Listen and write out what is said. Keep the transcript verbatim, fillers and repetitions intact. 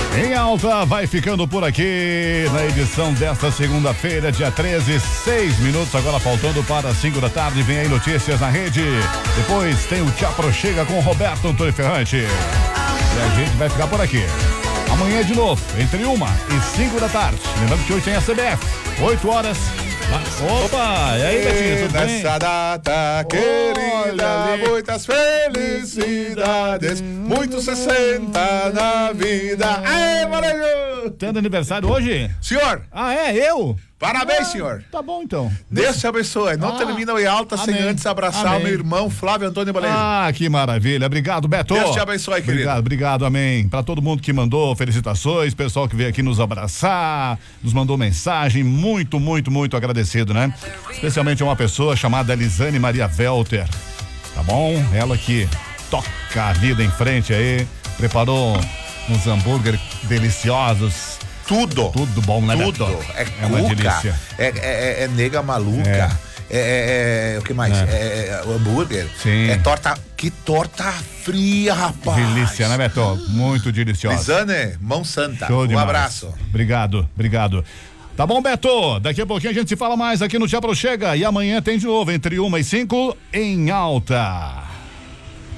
Em Alta vai ficando por aqui na edição desta segunda-feira, dia treze, seis minutos agora faltando para cinco da tarde. Vem aí notícias na rede. Depois tem o Tchapro Chega com o Roberto Antônio Ferrante. E a gente vai ficar por aqui. Amanhã de novo, entre uma e cinco da tarde. Lembrando que hoje tem a C B F, oito horas. Opa, e aí, Betinho, tudo bem? Nessa data querida, muitas felicidades, muitos sessenta na vida. Aê, Maranhão! Tendo aniversário hoje? Senhor! Ah, é? Eu? Parabéns, ah, senhor. Tá bom, então. Deus te abençoe. Não ah, termina em alta amém. Sem antes abraçar amém. O meu irmão Flávio Antônio Baleiro. Ah, que maravilha. Obrigado, Beto. Deus te abençoe, querido. Obrigado, obrigado, amém. Pra todo mundo que mandou felicitações, pessoal que veio aqui nos abraçar, nos mandou mensagem, muito, muito, muito agradecido, né? Especialmente uma pessoa chamada Elisane Maria Welter, tá bom? Ela que toca a vida em frente aí, preparou uns hambúrguer deliciosos. Tudo. Tudo bom, né, Tudo. Beto? É, é uma cuca, delícia. É, é, é nega maluca. É. É, é, é, o que mais? É, é, é hambúrguer. Sim. É torta. Que torta fria, rapaz. Delícia, né, Beto? Muito deliciosa. Lisane, mão santa. Show um demais. abraço. Obrigado, obrigado. Tá bom, Beto? Daqui a pouquinho a gente se fala mais aqui no Tchapro Chega. E amanhã tem de novo, entre uma e cinco, em Alta.